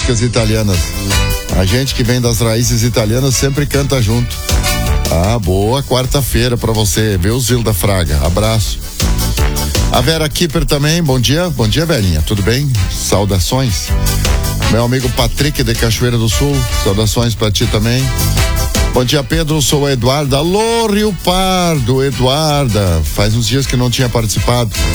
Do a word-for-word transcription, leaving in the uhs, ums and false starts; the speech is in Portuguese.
músicas italianas. A gente que vem das raízes italianas sempre canta junto. Ah, boa quarta-feira pra você, viu, Zilda Fraga? Abraço. A Vera Kipper também, bom dia. Bom dia, Verinha, tudo bem? Saudações. Meu amigo Patrick de Cachoeira do Sul, saudações pra ti também. Bom dia, Pedro, sou o Eduardo. Alô, Rio Pardo, Eduarda. Faz uns dias que não tinha participado.